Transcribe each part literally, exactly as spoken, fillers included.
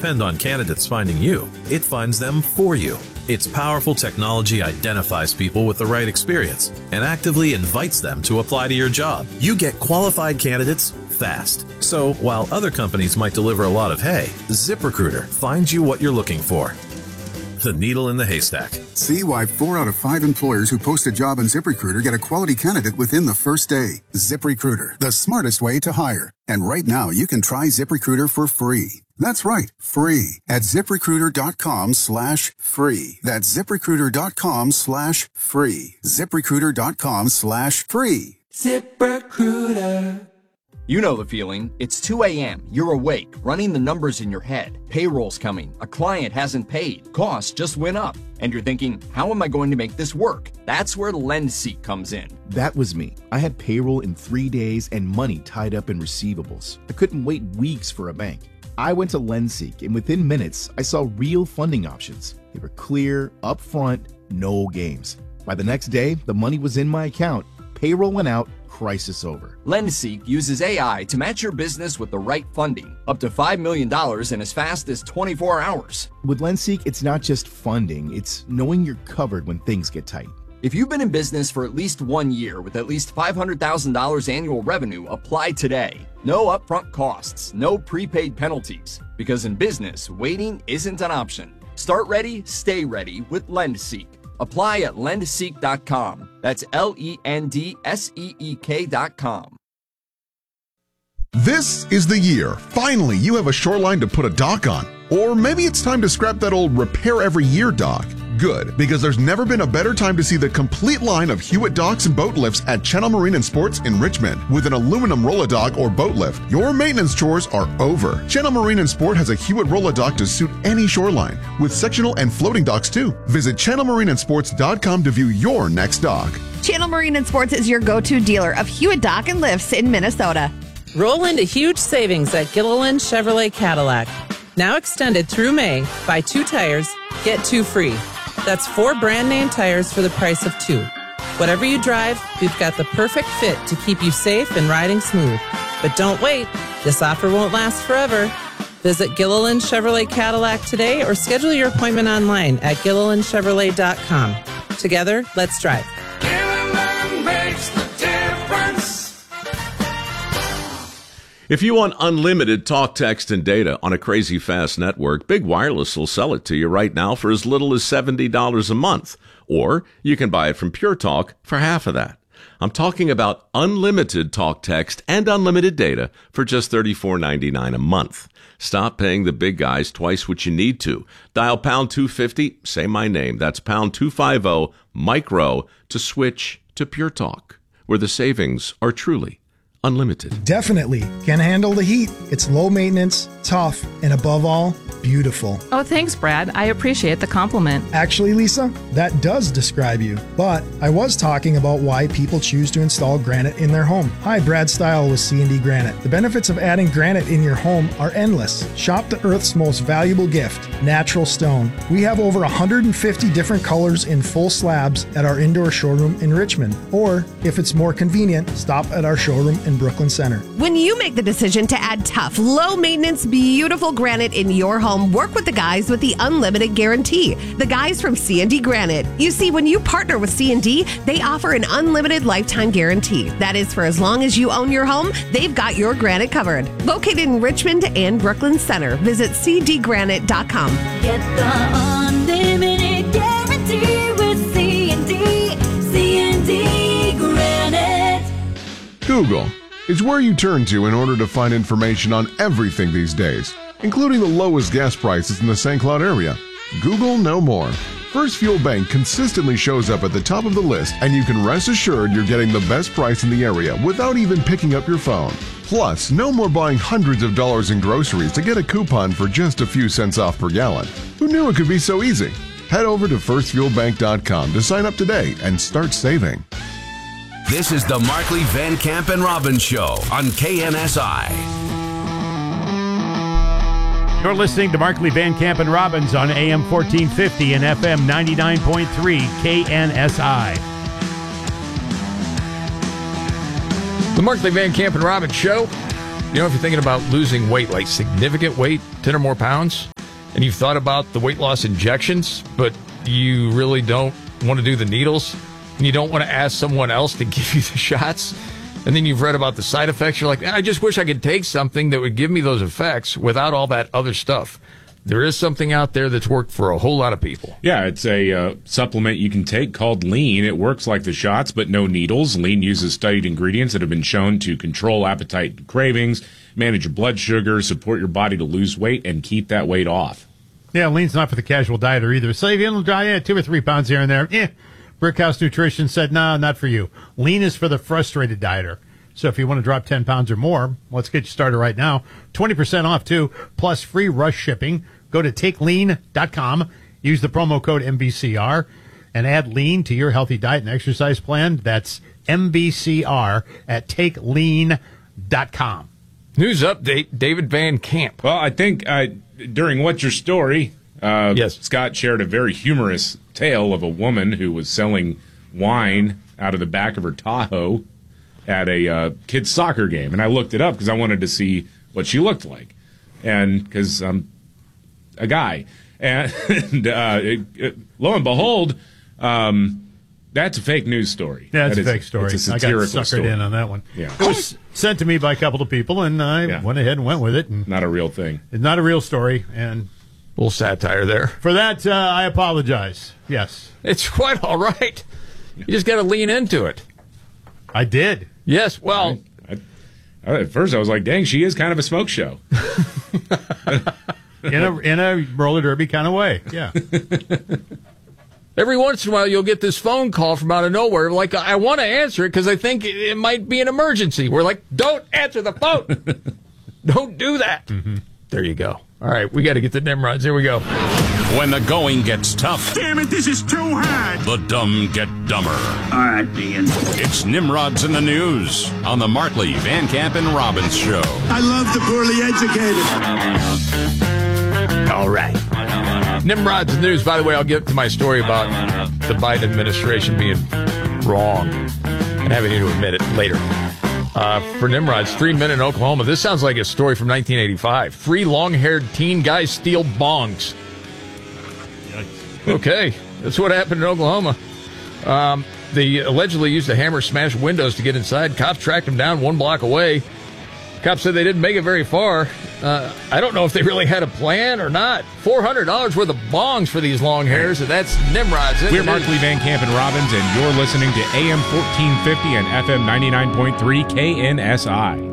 depend on candidates finding you. It finds them for you. Its powerful technology identifies people with the right experience and actively invites them to apply to your job. You get qualified candidates fast. So while other companies might deliver a lot of hay, ZipRecruiter finds you what you're looking for. The needle in the haystack. See why four out of five employers who post a job on ZipRecruiter get a quality candidate within the first day. ZipRecruiter, the smartest way to hire. And right now, you can try ZipRecruiter for free. That's right, free at ZipRecruiter.com slash free. That's ZipRecruiter.com slash free. ZipRecruiter.com slash free. ZipRecruiter. You know the feeling. It's two a.m. You're awake, running the numbers in your head. Payroll's coming. A client hasn't paid. Costs just went up. And you're thinking, how am I going to make this work? That's where LendSeek comes in. That was me. I had payroll in three days and money tied up in receivables. I couldn't wait weeks for a bank. I went to LendSeek, and within minutes, I saw real funding options. They were clear, upfront, no games. By the next day, the money was in my account. Payroll went out. Crisis over. LendSeek uses A I to match your business with the right funding, up to five million dollars in as fast as twenty-four hours. With LendSeek, it's not just funding, it's knowing you're covered when things get tight. If you've been in business for at least one year with at least five hundred thousand dollars annual revenue, apply today. No upfront costs, no prepaid penalties, because in business, waiting isn't an option. Start ready, stay ready with LendSeek. Apply at lend seek dot com. That's L E N D S E E K dot com. This is the year. Finally, you have a shoreline to put a dock on. Or maybe it's time to scrap that old repair every year dock. Good, because there's never been a better time to see the complete line of Hewitt docks and boat lifts at Channel Marine and Sports in Richmond. With an aluminum roll-a-dock or boat lift, your maintenance chores are over. Channel Marine and Sport has a Hewitt roll-a-dock to suit any shoreline, with sectional and floating docks too. Visit channel marine and sports dot com to view your next dock. Channel Marine and Sports is your go-to dealer of Hewitt dock and lifts in Minnesota. Roll into huge savings at Gilliland Chevrolet Cadillac. Now extended through May. Buy two tires, get two free. That's four brand name tires for the price of two. Whatever you drive, we've got the perfect fit to keep you safe and riding smooth. But don't wait. This offer won't last forever. Visit Gilliland Chevrolet Cadillac today or schedule your appointment online at gilliland chevrolet dot com. Together, let's drive. Gilliland makes the difference. If you want unlimited talk, text, and data on a crazy fast network, Big Wireless will sell it to you right now for as little as seventy dollars a month. Or you can buy it from Pure Talk for half of that. I'm talking about unlimited talk, text, and unlimited data for just thirty-four ninety-nine a month. Stop paying the big guys twice what you need to. Dial pound two fifty, say my name. That's pound two fifty, micro, to switch to Pure Talk, where the savings are truly unlimited. Definitely can handle the heat. It's low maintenance, tough, and above all, beautiful. Oh, thanks, Brad. I appreciate the compliment. Actually, Lisa, that does describe you. But I was talking about why people choose to install granite in their home. Hi, Brad Style with C and D Granite. The benefits of adding granite in your home are endless. Shop the Earth's most valuable gift, natural stone. We have over one hundred fifty different colors in full slabs at our indoor showroom in Richmond. Or, if it's more convenient, stop at our showroom in Brooklyn Center. When you make the decision to add tough, low-maintenance, beautiful granite in your home, work with the guys with the Unlimited Guarantee. The guys from C and D Granite. You see, when you partner with C and D, they offer an unlimited lifetime guarantee. That is for as long as you own your home, they've got your granite covered. Located in Richmond and Brooklyn Center. Visit c d granite dot com. Get the Unlimited Guarantee with C and D. C and D Granite. Google is where you turn to in order to find information on everything these days, including the lowest gas prices in the Saint Cloud area. Google no more. First Fuel Bank consistently shows up at the top of the list, and you can rest assured you're getting the best price in the area without even picking up your phone. Plus, no more buying hundreds of dollars in groceries to get a coupon for just a few cents off per gallon. Who knew it could be so easy? Head over to first fuel bank dot com to sign up today and start saving. This is the Markley, Van Camp, and Robbins Show on K N S I. You're listening to Markley, Van Camp, and Robbins on A M fourteen fifty and F M ninety-nine point three K N S I. The Markley, Van Camp, and Robbins Show. You know, if you're thinking about losing weight, like significant weight, ten or more pounds, and you've thought about the weight loss injections, but you really don't want to do the needles, and you don't want to ask someone else to give you the shots, and then you've read about the side effects, you're like, I just wish I could take something that would give me those effects without all that other stuff. There is something out there that's worked for a whole lot of people. Yeah, it's a uh, supplement you can take called Lean. It works like the shots, but no needles. Lean uses studied ingredients that have been shown to control appetite and cravings, manage your blood sugar, support your body to lose weight, and keep that weight off. Yeah, Lean's not for the casual dieter either. Save you yeah, two or three pounds here and there. Yeah, Brickhouse Nutrition said, no, nah, not for you. Lean is for the frustrated dieter. So if you want to drop ten pounds or more, let's get you started right now. twenty percent off, too, plus free rush shipping. Go to take lean dot com, use the promo code M B C R, and add lean to your healthy diet and exercise plan. That's M B C R at take lean dot com. News update, David Van Camp. Well, I think uh, during What's Your Story, uh, yes. Scott shared a very humorous tale of a woman who was selling wine out of the back of her Tahoe at a uh, kid's soccer game. And I looked it up because I wanted to see what she looked like. And because I'm a guy. And, and uh, it, it, lo and behold, um, that's a fake news story. Yeah, it's that a is, fake story. It's a I satirical got suckered story. in on that one. Yeah. It was sent to me by a couple of people, and I Yeah. went ahead and went with it. And Not a real thing. it's not a real story, and A little satire there. for that, uh, I apologize. Yes, It's quite all right. You just got to lean into it. I did. Yes, well, I, I, at first I was like, dang, she is kind of a smoke show. In a in a roller derby kind of way. Yeah. every once in a while you'll get this phone call from out of nowhere. Like, I want to answer it because I think it, it might be an emergency. We're like, don't answer the phone. Don't do that. Mm-hmm. There you go. All right, we got to get the Nimrods. Here we go. When the going gets tough, Damn it, this is too hard. the dumb get dumber. All right, Ian. It's Nimrods in the News on the Markley, Van Camp, and Robbins Show. I love the poorly educated. All right. Nimrod's news. By the way, I'll get to my story about the Biden administration being wrong and having to admit it later. Uh, for Nimrod's, three men in Oklahoma. This sounds like a story from nineteen eighty-five. Three long-haired teen guys steal bongs. Okay, that's what happened in Oklahoma. Um, they allegedly used a hammer to smash windows to get inside. Cops tracked them down one block away. Cops said they didn't make it very far. Uh, I don't know if they really had a plan or not. four hundred dollars worth of bongs for these long hairs, and that's Nimrod's. We're Markley, Van Camp, and Robbins, and you're listening to A M fourteen fifty and F M ninety-nine point three K N S I.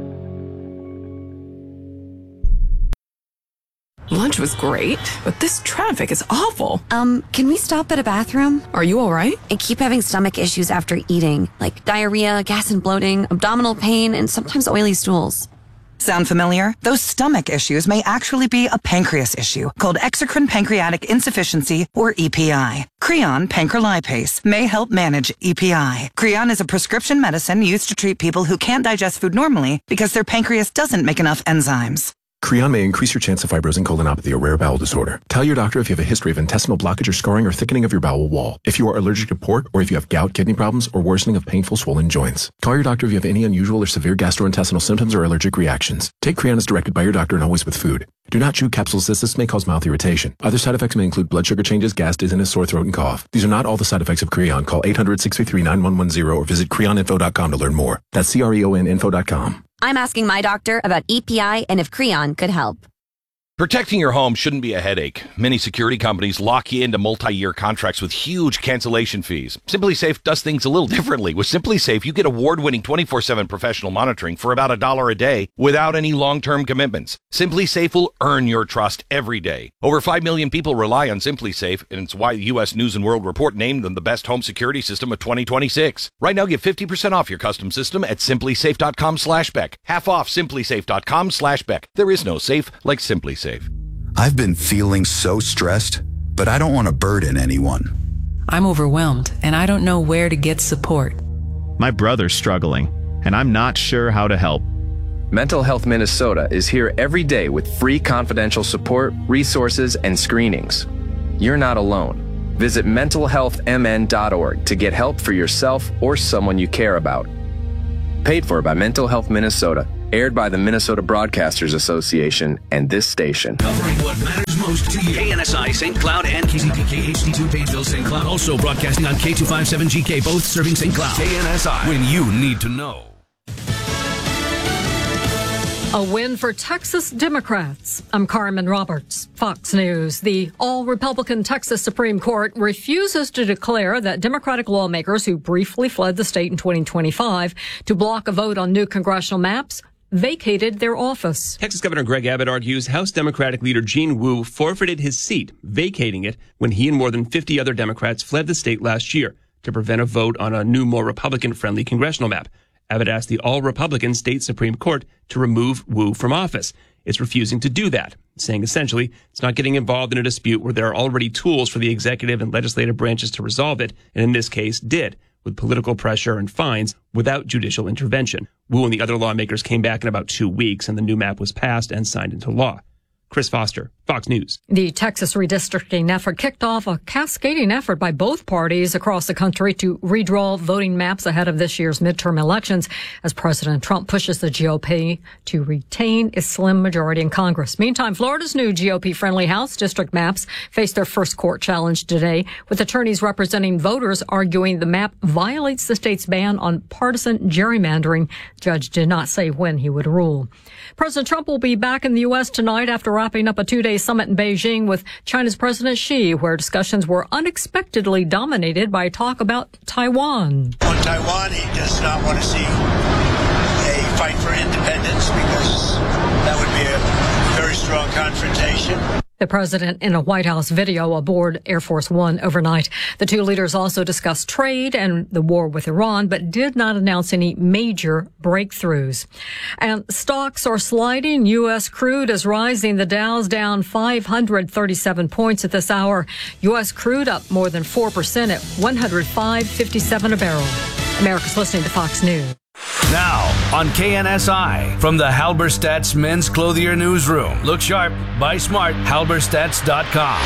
Lunch was great, but this traffic is awful. Um, can we stop at a bathroom? Are you all right? I keep having stomach issues after eating, like diarrhea, gas and bloating, abdominal pain, and sometimes oily stools. Sound familiar? Those stomach issues may actually be a pancreas issue called exocrine pancreatic insufficiency, or E P I. Creon pancrelipase may help manage E P I. Creon is a prescription medicine used to treat people who can't digest food normally because their pancreas doesn't make enough enzymes. Creon may increase your chance of fibrosing colonopathy, a rare bowel disorder. Tell your doctor if you have a history of intestinal blockage or scarring or thickening of your bowel wall, if you are allergic to pork, or if you have gout, kidney problems, or worsening of painful swollen joints. Call your doctor if you have any unusual or severe gastrointestinal symptoms or allergic reactions. Take Creon as directed by your doctor and always with food. Do not chew capsules as this may cause mouth irritation. Other side effects may include blood sugar changes, gas, dizziness, sore throat, and cough. These are not all the side effects of Creon. Call eight hundred, six three three, nine one one zero or visit creon info dot com to learn more. That's C R E O N info dot com. I'm asking my doctor about E P I and if Creon could help. Protecting your home shouldn't be a headache. Many security companies lock you into multi-year contracts with huge cancellation fees. SimpliSafe does things a little differently. With SimpliSafe, you get award-winning twenty-four seven professional monitoring for about a dollar a day without any long-term commitments. SimpliSafe will earn your trust every day. Over five million people rely on SimpliSafe, and it's why U S News and World Report named them the best home security system of twenty twenty-six. Right now, get fifty percent off your custom system at simplisafe dot com slash Beck. Half off simplisafe dot com slash Beck. There is no safe like SimpliSafe. I've been feeling so stressed, but I don't want to burden anyone. I'm overwhelmed, and I don't know where to get support. My brother's struggling, and I'm not sure how to help. Mental Health Minnesota is here every day with free confidential support, resources, and screenings. You're not alone. Visit mental health m n dot org to get help for yourself or someone you care about. Paid for by Mental Health Minnesota. Aired by the Minnesota Broadcasters Association and this station. Covering what matters most coast to you. K N S I Saint Cloud and K Z P K H D two Painesville Saint Cloud. Also broadcasting on K two fifty-seven G K, both serving Saint Cloud. K N S I, when you need to know. A win for Texas Democrats. I'm Carmen Roberts, Fox News. The all-Republican Texas Supreme Court refuses to declare that Democratic lawmakers who briefly fled the state in twenty twenty-five to block a vote on new congressional maps vacated their office. Texas Governor Greg Abbott argues House Democratic leader Gene Wu forfeited his seat, vacating it when he and more than fifty other Democrats fled the state last year to prevent a vote on a new, more Republican-friendly congressional map. Abbott asked the all-Republican state Supreme Court to remove Wu from office. It's refusing to do that, saying essentially it's not getting involved in a dispute where there are already tools for the executive and legislative branches to resolve it, and in this case did, with political pressure and fines without judicial intervention. Wu and the other lawmakers came back in about two weeks, and the new map was passed and signed into law. Chris Foster, Fox News. The Texas redistricting effort kicked off a cascading effort by both parties across the country to redraw voting maps ahead of this year's midterm elections as President Trump pushes the G O P to retain its slim majority in Congress. Meantime, Florida's new G O P-friendly House district maps face their first court challenge today, with attorneys representing voters arguing the map violates the state's ban on partisan gerrymandering. The judge did not say when he would rule. President Trump will be back in the U S tonight after wrapping up a two-day summit in Beijing with China's President Xi, where discussions were unexpectedly dominated by talk about Taiwan. On Taiwan, he does not want to see a fight for independence because that would be a very strong confrontation. The president in a White House video aboard Air Force One overnight. The two leaders also discussed trade and the war with Iran, but did not announce any major breakthroughs. And stocks are sliding. U S crude is rising. The Dow's down five hundred thirty-seven points at this hour. U S crude up more than four percent at one oh five fifty-seven a barrel. America's listening to Fox News. Now on K N S I from the Halberstadt's Men's Clothier Newsroom. Look sharp, buy smart, halberstadts dot com.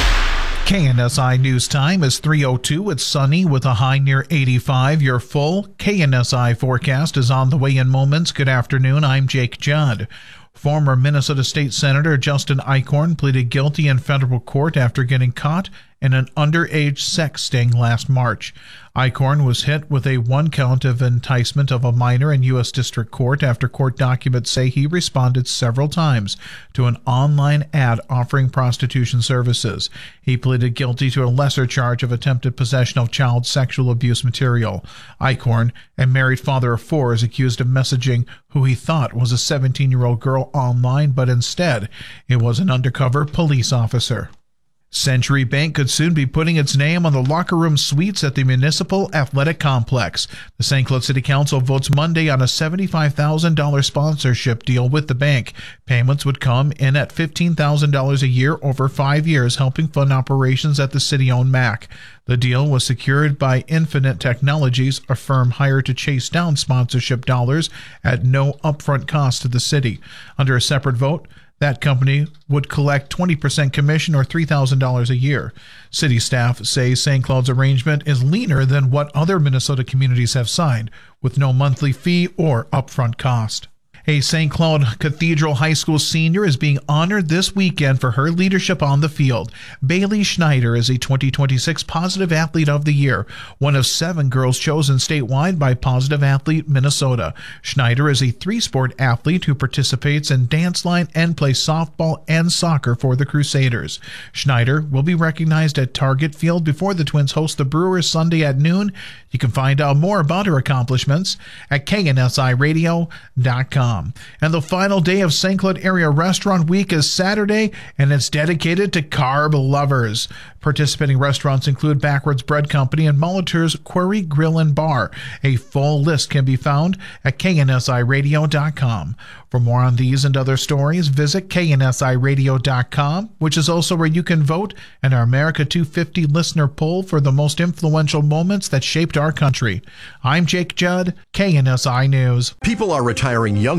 K N S I News Time is three oh two. It's sunny with a high near eighty-five. Your full K N S I forecast is on the way in moments. Good afternoon. I'm Jake Judd. Former Minnesota State Senator Justin Eichhorn pleaded guilty in federal court after getting caught in an underage sex sting last March. Eichhorn was hit with a one count of enticement of a minor in U S District Court after court documents say he responded several times to an online ad offering prostitution services. He pleaded guilty to a lesser charge of attempted possession of child sexual abuse material. Eichhorn, a married father of four, is accused of messaging who he thought was a seventeen-year-old girl online, but instead it was an undercover police officer. Century Bank could soon be putting its name on the locker room suites at the Municipal Athletic Complex. The Saint Cloud City Council votes Monday on a seventy-five thousand dollars sponsorship deal with the bank. Payments would come in at fifteen thousand dollars a year over five years, helping fund operations at the city-owned M A C. The deal was secured by Infinite Technologies, a firm hired to chase down sponsorship dollars at no upfront cost to the city. Under a separate vote, that company would collect twenty percent commission or three thousand dollars a year. City staff say Saint Cloud's arrangement is leaner than what other Minnesota communities have signed, with no monthly fee or upfront cost. A Saint Cloud Cathedral High School senior is being honored this weekend for her leadership on the field. Bailey Schneider is a twenty twenty-six Positive Athlete of the Year, one of seven girls chosen statewide by Positive Athlete Minnesota. Schneider is a three-sport athlete who participates in dance line and plays softball and soccer for the Crusaders. Schneider will be recognized at Target Field before the Twins host the Brewers Sunday at noon. You can find out more about her accomplishments at K N S I radio dot com. And the final day of Saint Cloud Area Restaurant Week is Saturday, and it's dedicated to carb lovers. Participating restaurants include Backwards Bread Company and Molitor's Quarry Grill and Bar. A full list can be found at K N S I radio dot com. For more on these and other stories, visit K N S I radio dot com, which is also where you can vote in our America two fifty listener poll for the most influential moments that shaped our country. I'm Jake Judd, K N S I News. People are retiring younger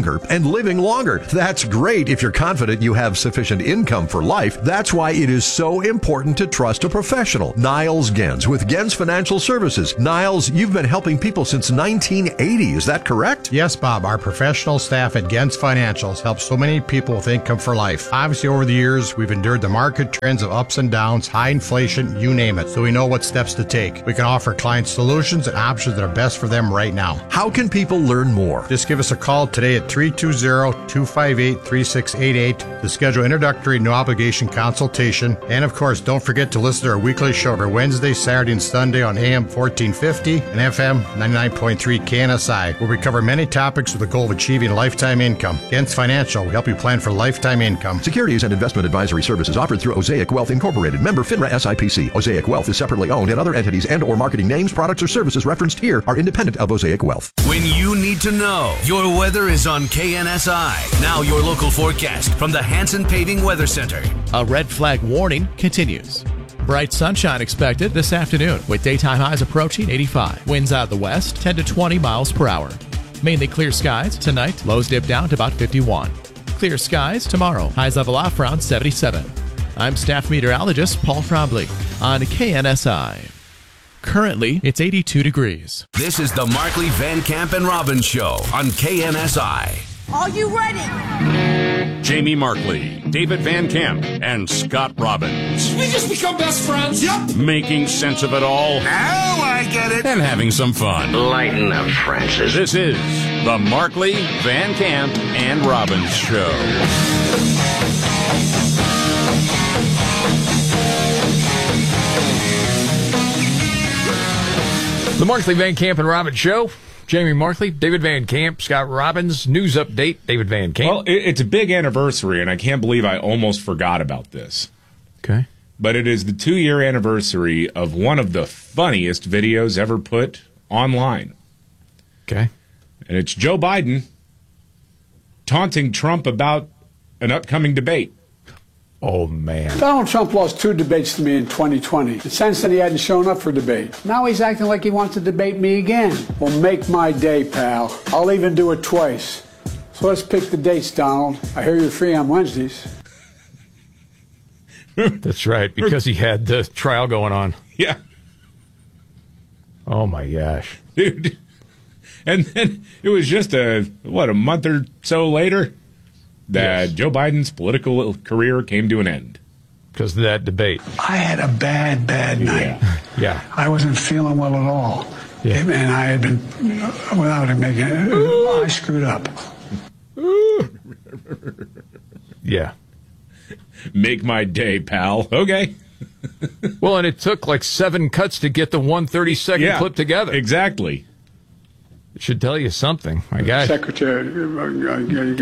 longer and living longer. That's great if you're confident you have sufficient income for life. That's why it is so important to trust a professional. Niles Gens with Gens Financial Services. Niles, you've been helping people since nineteen eighty. Is that correct? Yes, Bob. Our professional staff at Gens Financials help so many people with income for life. Obviously, over the years, we've endured the market trends of ups and downs, high inflation, you name it, so we know what steps to take. We can offer clients solutions and options that are best for them right now. How can people learn more? Just give us a call today at three two zero, two five eight, three six eight eight to schedule introductory no obligation consultation. And of course, don't forget to listen to our weekly show every Wednesday, Saturday, and Sunday on A M fourteen fifty and F M ninety-nine point three K N S I, where we cover many topics with the goal of achieving lifetime income. Gens Financial will help you plan for lifetime income. Securities and investment advisory services offered through Osaic Wealth Incorporated. Member FINRA S I P C. Osaic Wealth is separately owned, and other entities and or marketing names, products, or services referenced here are independent of Osaic Wealth. When you need to know, your weather is on K N S I. Now your local forecast from the Hanson Paving Weather Center. A red flag warning continues. Bright sunshine expected this afternoon with daytime highs approaching eighty-five. Winds out of the west ten to twenty miles per hour. Mainly clear skies tonight. Lows dip down to about fifty-one. Clear skies tomorrow. Highs level off around seventy-seven. I'm staff meteorologist Paul Trombley on K N S I. Currently, it's eighty-two degrees. This is the Markley, Van Camp, and Robbins Show on K N S I. Are you ready? Jamie Markley, David Van Camp, and Scott Robbins. We just become best friends. Yep. Making sense of it all. Now I get it. And having some fun. Lighten up, Francis. This is the Markley, Van Camp, and Robbins Show. The Markley, Van Camp, and Robbins Show. Jamie Markley, David Van Camp, Scott Robbins. News update, David Van Camp. Well, it's a big anniversary, and I can't believe I almost forgot about this. Okay. But it is the two-year anniversary of one of the funniest videos ever put online. Okay. And it's Joe Biden taunting Trump about an upcoming debate. Oh, man. Donald Trump lost two debates to me in twenty twenty. And since then, he hadn't shown up for debate. Now he's acting like he wants to debate me again. Well, make my day, pal. I'll even do it twice. So let's pick the dates, Donald. I hear you're free on Wednesdays. That's right, because he had the trial going on. Yeah. Oh, my gosh. Dude. And then it was just a, what, a month or so later that yes. Joe Biden's political career came to an end. Because of that debate. I had a bad, bad night. Yeah. yeah. I wasn't feeling well at all. Yeah. And I had been, without it making it, I screwed up. Yeah. Make my day, pal. Okay. Well, and it took like seven cuts to get the one thirty-second yeah, clip together. Exactly. It should tell you something. My gosh. Secretary. I'm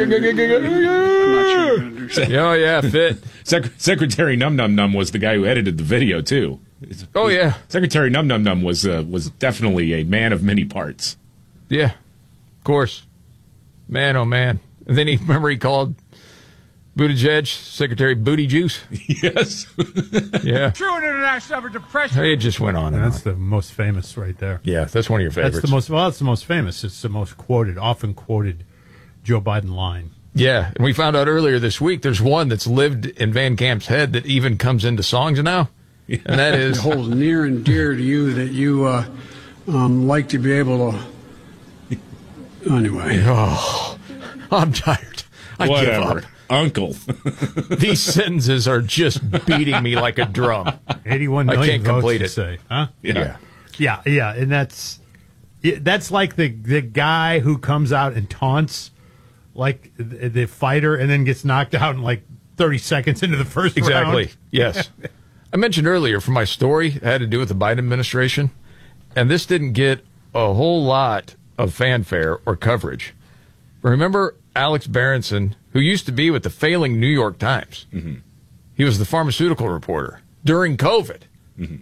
not sure. Oh, yeah, fit. Sec- Secretary Num Num Num was the guy who edited the video, too. Oh, yeah. Secretary Num Num Num was, uh, was definitely a man of many parts. Yeah, of course. Man, oh, man. And then he, remember he called Buttigieg Secretary Booty Juice? Yes. Yeah. True international effort to pressure. It just went on and That's on. the most famous right there. Yeah, that's one of your favorites. That's the most, well, that's the most famous. It's the most quoted, often quoted Joe Biden line. Yeah, and we found out earlier this week there's one that's lived in Van Camp's head that even comes into songs now, yeah. And that is... It holds near and dear to you that you uh, um, like to be able to... Anyway. Oh, I'm tired. I Whatever. give up. Uncle. These sentences are just beating me like a drum. eighty-one million I can't votes complete to it. Say, huh? Yeah. yeah, yeah, yeah, and that's that's like the the guy who comes out and taunts like the, the fighter and then gets knocked out in like thirty seconds into the first exactly. round. Yes. I mentioned earlier from my story it had to do with the Biden administration, and this didn't get a whole lot of fanfare or coverage. Remember Alex Berenson, who used to be with the failing New York Times. Mm-hmm. He was the pharmaceutical reporter during COVID. Mm-hmm.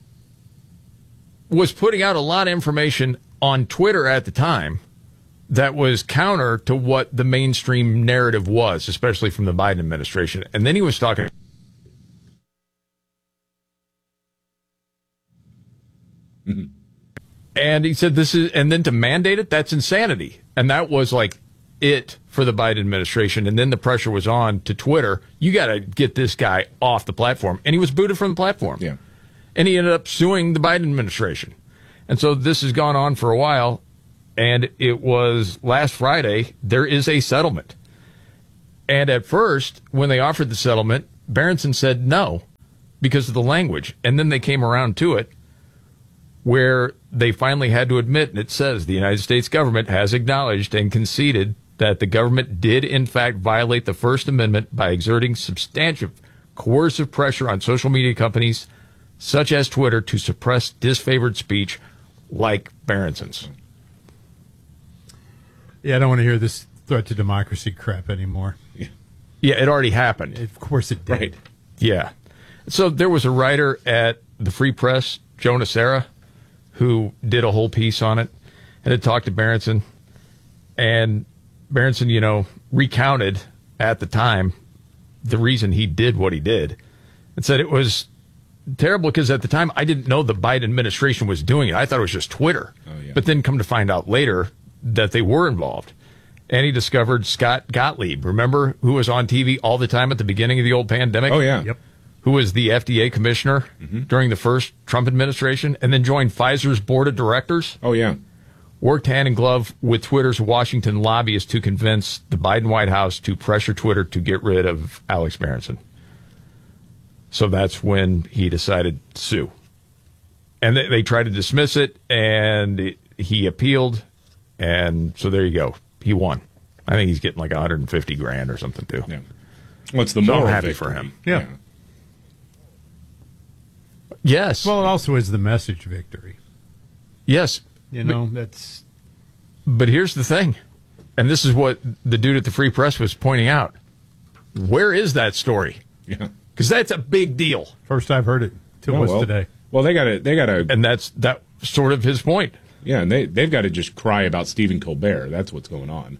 Was putting out a lot of information on Twitter at the time that was counter to what the mainstream narrative was, especially from the Biden administration. And then he was talking... Mm-hmm. And he said this is... And then to mandate it, that's insanity. And that was like it for the Biden administration. And then the pressure was on to Twitter. You got to get this guy off the platform. And he was booted from the platform. Yeah. And he ended up suing the Biden administration. And so this has gone on for a while. And it was last Friday, there is a settlement. And at first, when they offered the settlement, Berenson said no because of the language. And then they came around to it where they finally had to admit, and it says the United States government has acknowledged and conceded that the government did in fact violate the First Amendment by exerting substantial coercive pressure on social media companies such as Twitter to suppress disfavored speech like Berenson's. Yeah, I don't want to hear this threat to democracy crap anymore. Yeah, yeah, it already happened. Of course it did. Right. Yeah. So there was a writer at the Free Press, Joe Nocera, who did a whole piece on it and had talked to Berenson. And Berenson, you know, recounted at the time the reason he did what he did and said it was terrible because at the time I didn't know the Biden administration was doing it. I thought it was just Twitter. Oh, yeah. But then come to find out later that they were involved. And he discovered Scott Gottlieb, remember, who was on T V all the time at the beginning of the old pandemic? Oh, yeah. Yep. Who was the F D A commissioner mm-hmm. during the first Trump administration and then joined Pfizer's board of directors. Oh, yeah. Worked hand in glove with Twitter's Washington lobbyists to convince the Biden White House to pressure Twitter to get rid of Alex Berenson. So that's when he decided to sue. And they, they tried to dismiss it, and it, he appealed, and so there you go. He won. I think he's getting like one hundred fifty grand or something, too. Yeah. Well, it's the so moral I'm happy victory. for him. Yeah. yeah. Yes. Well, it also is the message victory. Yes. You know, that's... But here's the thing, and this is what the dude at the Free Press was pointing out. Where is that story? Yeah. Because that's a big deal. First I've heard it till Oh, was well. today. Well, they got to, they got to, And that's that sort of his point. yeah, and they they've got to just cry about Stephen Colbert. That's what's going on.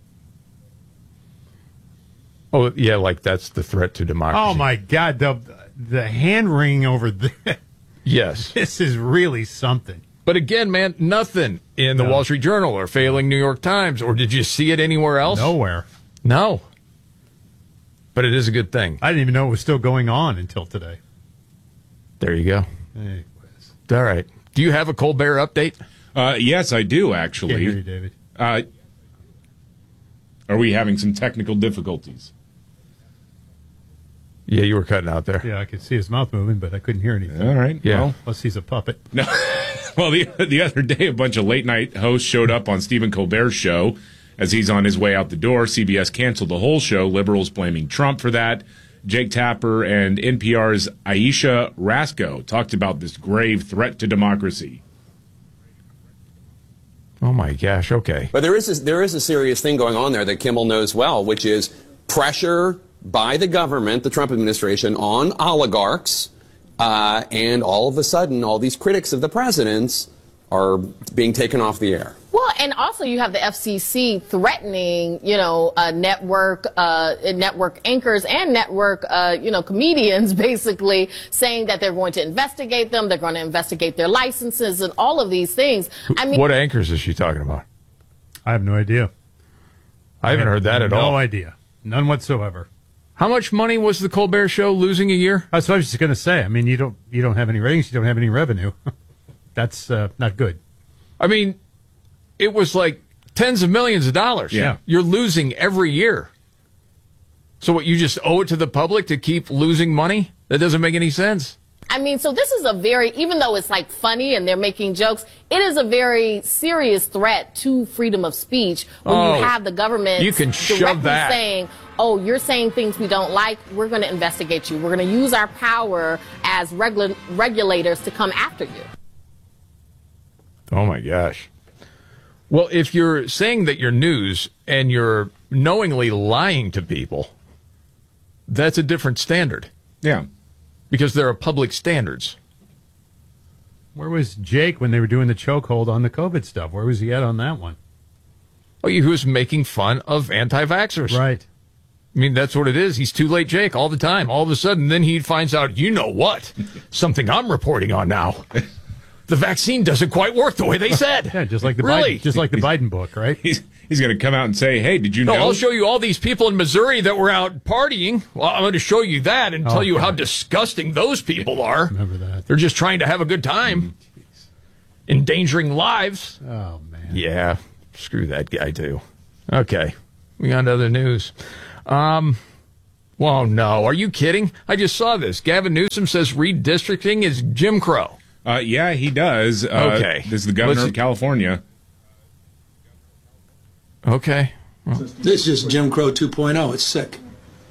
Oh, yeah, like that's the threat to democracy. Oh, my God. The, the hand wringing over there. Yes. This is really something. But again, man, nothing in the No. Wall Street Journal or failing New York Times, or did you see it anywhere else? Nowhere. No. But it is a good thing. I didn't even know it was still going on until today. There you go. Anyways. All right. Do you have a Colbert update? Uh, yes, I do, actually. Can't hear you, David. Uh, are we having some technical difficulties? Yeah, you were cutting out there. Yeah, I could see his mouth moving, but I couldn't hear anything. All right. Yeah. Well, Unless he's a puppet. no. Well, the the other day, a bunch of late night hosts showed up on Stephen Colbert's show. As he's on his way out the door, C B S canceled the whole show, liberals blaming Trump for that. Jake Tapper and N P R's Aisha Rasco talked about this grave threat to democracy. Oh, my gosh. Okay. But there is a, there is a serious thing going on there that Kimmel knows well, which is pressure by the government, the Trump administration, on oligarchs. Uh, and all of a sudden, all these critics of the president's are being taken off the air. Well, and also you have the F C C threatening, you know, uh, network, uh, network anchors and network, uh, you know, comedians, basically saying that they're going to investigate them, they're going to investigate their licenses and all of these things. I mean, what anchors is she talking about? I have no idea. I haven't I heard that at no all. No idea. None whatsoever. How much money was the Colbert Show losing a year? That's what I was just going to say. I mean, you don't you don't have any ratings, you don't have any revenue. That's uh, not good. I mean, it was like tens of millions of dollars. Yeah. You're losing every year. So what, you just owe it to the public to keep losing money? That doesn't make any sense. I mean, so this is a very, even though it's like funny and they're making jokes, it is a very serious threat to freedom of speech when Oh, you have the government you can shove directly that. saying, oh, you're saying things we don't like, we're going to investigate you. We're going to use our power as regula- regulators to come after you. Oh, my gosh. Well, if you're saying that you're news and you're knowingly lying to people, that's a different standard. Yeah. Because there are public standards. Where was Jake when they were doing the chokehold on the COVID stuff? Where was he at on that one? Oh, he was making fun of anti-vaxxers. Right. I mean, that's what it is. He's too late Jake all the time. All of a sudden, then he finds out, you know what? Something I'm reporting on now. The vaccine doesn't quite work the way they said. Yeah, just like the really? Biden, just like the Biden book, right? He's He's going to come out and say, hey, did you no, know? I'll show you all these people in Missouri that were out partying. Well, I'm going to show you that and Oh, tell you God. how disgusting those people are. Remember that. They're just trying to have a good time, endangering lives. Oh, man. Yeah, screw that guy, too. Okay, we got other news. Um, well, no, are you kidding? I just saw this. Gavin Newsom says redistricting is Jim Crow. Uh, yeah, he does. Uh, Okay. This is the governor Let's- of California. Okay. Well, This is Jim Crow two point oh. It's sick.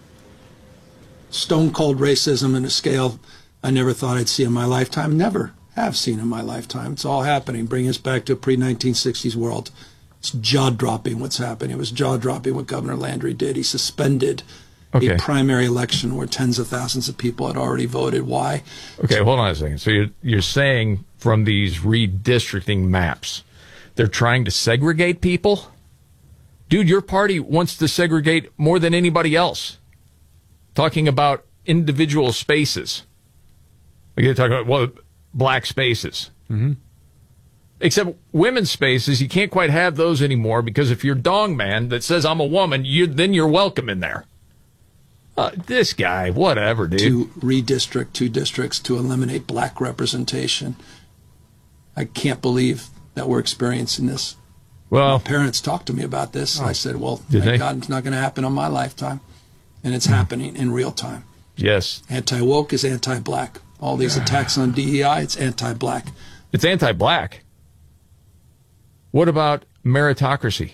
Stone cold racism in a scale I never thought I'd see in my lifetime. Never have seen in my lifetime. It's all happening. Bringing us back to a pre nineteen sixties world. It's jaw dropping what's happening. It was jaw dropping what Governor Landry did. He suspended Okay. a primary election where tens of thousands of people had already voted. Why? okay, hold on a second. So you're, you're saying from these redistricting maps, they're trying to segregate people? Dude, your party wants to segregate more than anybody else. Talking about individual spaces. Like they're talking about, well, black spaces. Mm-hmm. Except women's spaces, you can't quite have those anymore because if you're dong man that says I'm a woman, you then you're welcome in there. Uh, this guy, whatever, dude. To redistrict two districts to eliminate black representation. I can't believe that we're experiencing this. Well, my parents talked to me about this. I said, well, Did thank they? God it's not going to happen on my lifetime. And it's happening in real time. Yes. Anti-woke is anti-black. All these attacks on D E I, it's anti-black. It's anti-black. What about meritocracy?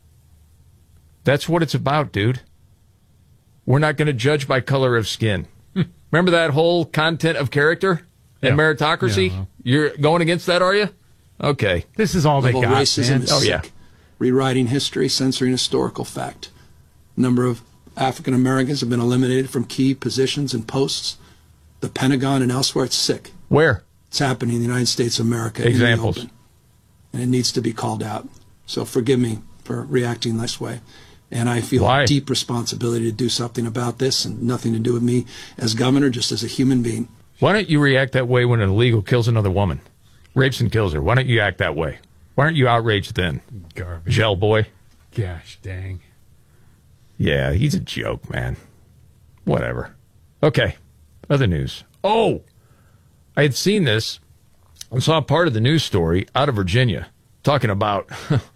That's what it's about, dude. We're not going to judge by color of skin. Remember that whole content of character and Yeah. meritocracy? Yeah. You're going against that, are you? Okay. This is all they Level got, racism man. is Oh, sick. yeah. Rewriting history, censoring historical fact. Number of African Americans have been eliminated from key positions and posts. The Pentagon and elsewhere, it's sick. Where? It's happening in the United States of America. Examples. In the open. And it needs to be called out. So forgive me for reacting this way. And I feel Why? a deep responsibility to do something about this, and nothing to do with me as governor, just as a human being. Why don't you react that way when an illegal kills another woman? Rapes and kills her. Why don't you act that way? Why aren't you outraged then? Garbage. Gel boy. Gosh dang. Yeah, he's a joke, man. Whatever. Okay. Other news. Oh, I had seen this. I saw part of the news story out of Virginia talking about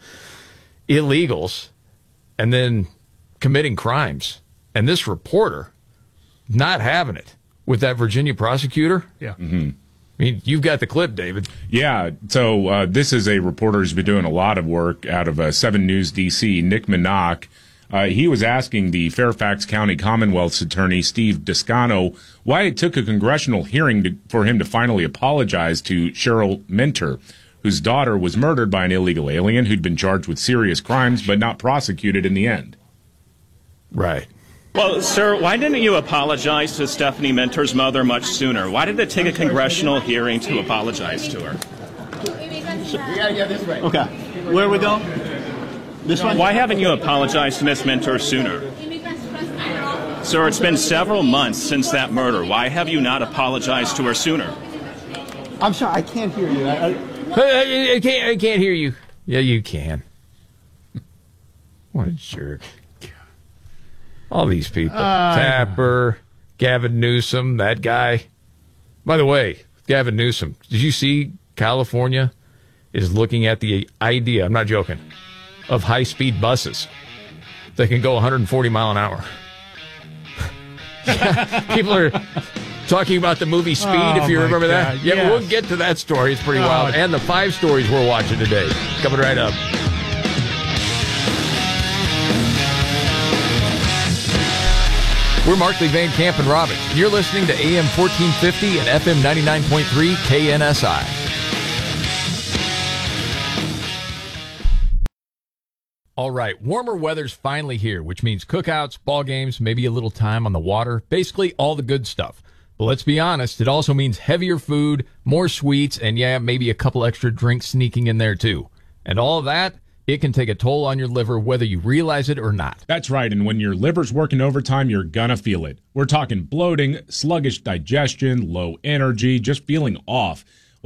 illegals and then committing crimes. And this reporter not having it with that Virginia prosecutor. Yeah. Mm-hmm. I mean, you've got the clip, David. Yeah, so uh, this is a reporter who's been doing a lot of work out of uh, seven News D C, Nick Minach. Uh, he was asking the Fairfax County Commonwealth's attorney, Steve Descano, why it took a congressional hearing to, for him to finally apologize to Cheryl Minter, whose daughter was murdered by an illegal alien who'd been charged with serious crimes but not prosecuted in the end. Right. Well, sir, why didn't you apologize to Stephanie Minter's mother much sooner? Why did it take a congressional hearing to apologize to her? Yeah, yeah, this way. Okay. Where we go? This one? Why haven't you apologized to Miss Minter sooner? Sir, it's been several months since that murder. Why have you not apologized to her sooner? I'm sorry, I can't hear you. I, I... I, I can't. I can't hear you. Yeah, you can. What a jerk! All these people: Uh, Tapper, Gavin Newsom, that guy. By the way, Gavin Newsom, did you see California is looking at the idea? I'm not joking. Of high-speed buses that can go one hundred forty mile an hour. People are talking about the movie Speed, Oh, if you my remember that. God, Yeah, yes. we'll get to that story. It's pretty Oh. wild. And the five stories we're watching today. Coming right up. We're Markley, Van Camp, and Robbins. You're listening to A M fourteen fifty and F M ninety-nine point three K N S I. All right, warmer weather's finally here, which means cookouts, ball games, maybe a little time on the water, basically all the good stuff. But let's be honest, it also means heavier food, more sweets, and yeah, maybe a couple extra drinks sneaking in there too. And all of that, it can take a toll on your liver whether you realize it or not. That's right, and when your liver's working overtime, you're gonna feel it. We're talking bloating, sluggish digestion, low energy, just feeling off.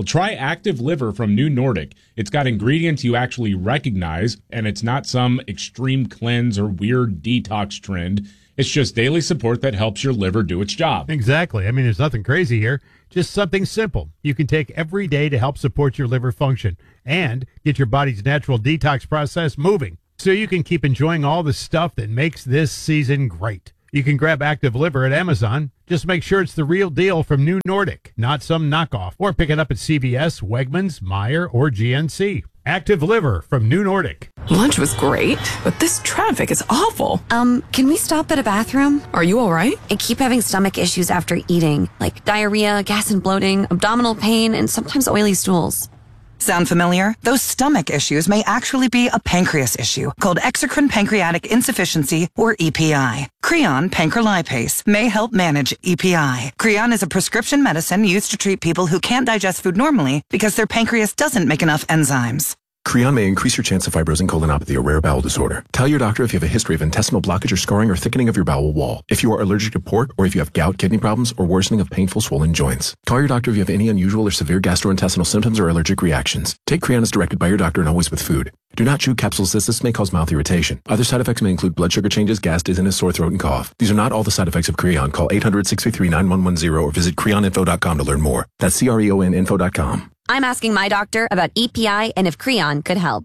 Well, try Active Liver from New Nordic. It's got ingredients you actually recognize, and it's not some extreme cleanse or weird detox trend. It's just daily support that helps your liver do its job. Exactly. I mean, there's nothing crazy here. Just something simple you can take every day to help support your liver function and get your body's natural detox process moving so you can keep enjoying all the stuff that makes this season great. You can grab Active Liver at Amazon. Just make sure it's the real deal from New Nordic, not some knockoff. Or pick it up at C V S, Wegmans, Meijer, or G N C. Active Liver from New Nordic. Lunch was great, but this traffic is awful. Um, can we stop at a bathroom? Are you all right? I keep having stomach issues after eating, like diarrhea, gas and bloating, abdominal pain, and sometimes oily stools. Sound familiar? Those stomach issues may actually be a pancreas issue called exocrine pancreatic insufficiency, or E P I. Creon pancrelipase may help manage E P I. Creon is a prescription medicine used to treat people who can't digest food normally because their pancreas doesn't make enough enzymes. Creon may increase your chance of fibrosing colonopathy, a rare bowel disorder. Tell your doctor if you have a history of intestinal blockage or scarring or thickening of your bowel wall. If you are allergic to pork, or if you have gout, kidney problems, or worsening of painful swollen joints. Call your doctor if you have any unusual or severe gastrointestinal symptoms or allergic reactions. Take Creon as directed by your doctor and always with food. Do not chew capsules as this may cause mouth irritation. Other side effects may include blood sugar changes, gas, dizziness, sore throat, and cough. These are not all the side effects of Creon. Call eight hundred, six three three, nine one one zero or visit creon info dot com to learn more. That's C R E O N info dot com. I'm asking my doctor about E P I and if Creon could help.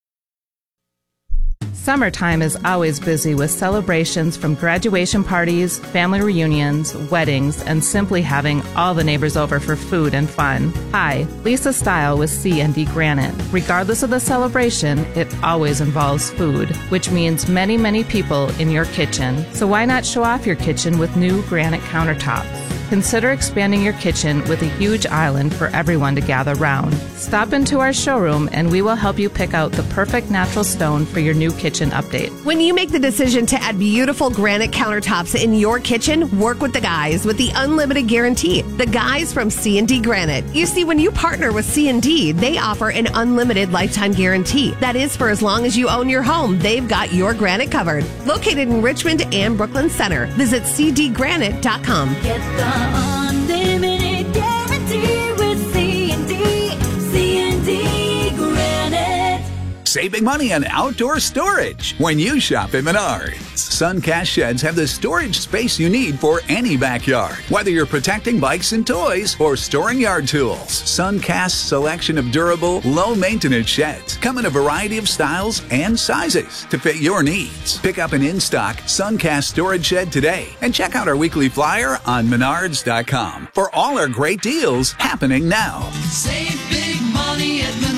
Summertime is always busy with celebrations from graduation parties, family reunions, weddings, and simply having all the neighbors over for food and fun. Hi, Lisa Style with C and D Granite. Regardless of the celebration, it always involves food, which means many, many people in your kitchen. So why not show off your kitchen with new granite countertops? Consider expanding your kitchen with a huge island for everyone to gather round. Stop into our showroom and we will help you pick out the perfect natural stone for your new kitchen update. When you make the decision to add beautiful granite countertops in your kitchen, work with the guys with the unlimited guarantee. The guys from C and D Granite. You see, when you partner with C and D, they offer an unlimited lifetime guarantee. That is for as long as you own your home, they've got your granite covered. Located in Richmond and Brooklyn Center. Visit c d granite dot com. Get the unlimited guarantee with C and D, C and D Granite. Saving money on outdoor storage when you shop at Menards. Suncast sheds have the storage space you need for any backyard. Whether you're protecting bikes and toys or storing yard tools, Suncast's selection of durable, low-maintenance sheds come in a variety of styles and sizes to fit your needs. Pick up an in-stock Suncast storage shed today and check out our weekly flyer on menards dot com for all our great deals happening now. Save big money at Menards.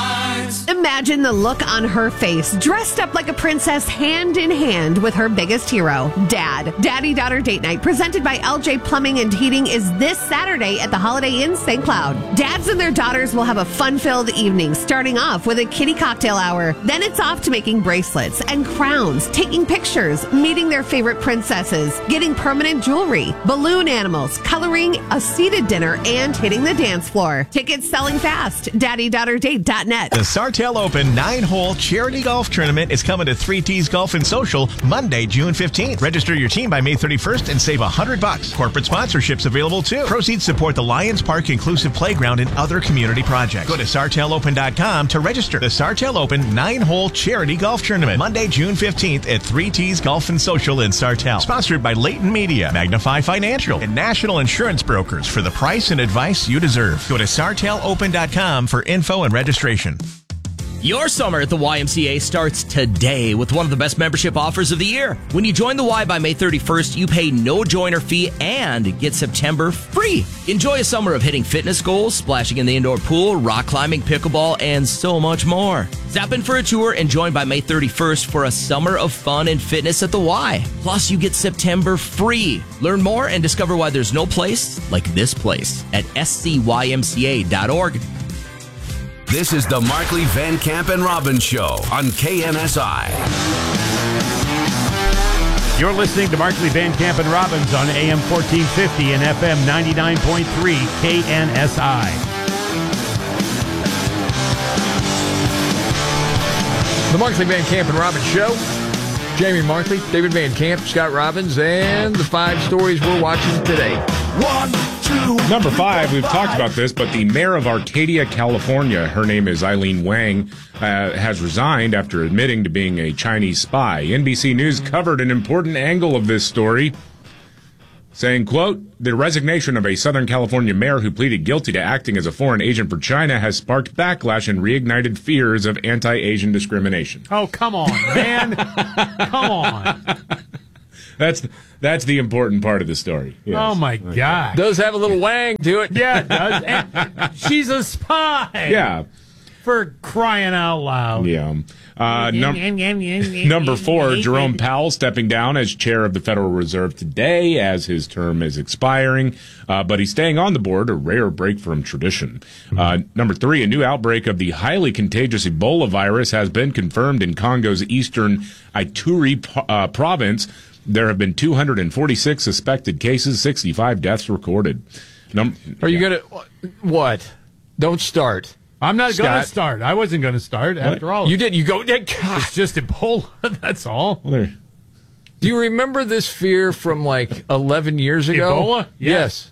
Imagine the look on her face, dressed up like a princess, hand in hand with her biggest hero, Dad. Daddy-daughter date night, presented by L J Plumbing and Heating, is this Saturday at the Holiday Inn Saint Cloud. Dads and their daughters will have a fun-filled evening, starting off with a kiddie cocktail hour. Then it's off to making bracelets and crowns, taking pictures, meeting their favorite princesses, getting permanent jewelry, balloon animals, coloring, a seated dinner, and hitting the dance floor. Tickets selling fast. daddy daughter date dot net. The Sartell Open nine-hole charity golf tournament is coming to three T's Golf and Social Monday, June fifteenth. Register your team by May thirty-first and save one hundred bucks. Corporate sponsorships available too. Proceeds support the Lions Park Inclusive Playground and other community projects. Go to sartell open dot com to register. The Sartell Open nine-hole charity golf tournament Monday, June fifteenth at three T's Golf and Social in Sartell. Sponsored by Leighton Media, Magnify Financial, and National Insurance Brokers for the price and advice you deserve. Go to sartell open dot com for info and registration. Your summer at the Y M C A starts today with one of the best membership offers of the year. When you join the Y by May thirty-first, you pay no joiner fee and get September free. Enjoy a summer of hitting fitness goals, splashing in the indoor pool, rock climbing, pickleball, and so much more. Zap in for a tour and join by May thirty-first for a summer of fun and fitness at the Y. Plus, you get September free. Learn more and discover why there's no place like this place at s c y m c a dot org. This is the Markley, Van Camp, and Robbins Show on K N S I. You're listening to Markley, Van Camp, and Robbins on A M fourteen fifty and F M ninety-nine point three K N S I. The Markley, Van Camp, and Robbins Show. Jamie Markley, David Van Camp, Scott Robbins, and the five stories we're watching today. One, two, Number five, we've talked about this, but the mayor of Arcadia, California, her name is Eileen Wang, uh, has resigned after admitting to being a Chinese spy. N B C News covered an important angle of this story, saying, quote, the resignation of a Southern California mayor who pleaded guilty to acting as a foreign agent for China has sparked backlash and reignited fears of anti-Asian discrimination. Oh, come on, man. Come on. That's that's the important part of the story. Yes. Oh, my God. Does have a little wang to it. Yeah, it does. And she's a spy. Yeah. For crying out loud. Yeah. Uh, num- number four, Jerome Powell stepping down as chair of the Federal Reserve today as his term is expiring, uh, but he's staying on the board, a rare break from tradition. Uh, number three, a new outbreak of the highly contagious Ebola virus has been confirmed in Congo's eastern Ituri uh, province. There have been two hundred forty-six suspected cases, sixty-five deaths recorded. Num- Are you going to, what? Don't start. I'm not going Scott. to start. I wasn't going to start after all. You did. You go. It's just Ebola. That's all. Do you remember this fear from like eleven years ago? Ebola? Yes.